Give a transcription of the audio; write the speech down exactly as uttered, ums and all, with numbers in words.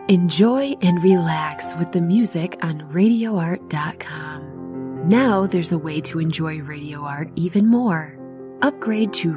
Enjoy and relax with the music on radio art dot com. Now there's a way to enjoy Radio Art even more. Upgrade to